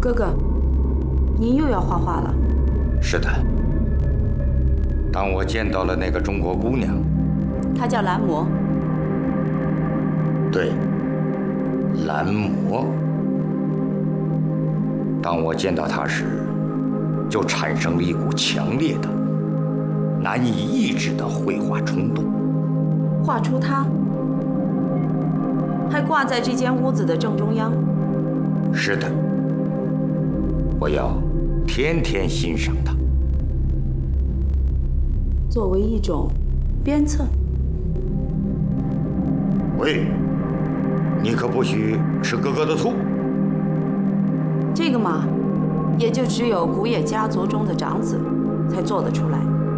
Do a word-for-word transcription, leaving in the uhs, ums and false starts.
哥哥，您又要画画了？ 是的。当我见到了那个中国姑娘， 她叫蓝魔。 对，蓝魔。当我见到她时，就产生了一股强烈的、难以抑制的绘画冲动。 画出她，还挂在这间屋子的正中央。 是的，我要天天欣赏她。 作为一种鞭策。 喂，你可不许吃哥哥的醋。 这个嘛，也就只有古野家族中的长子才做得出来。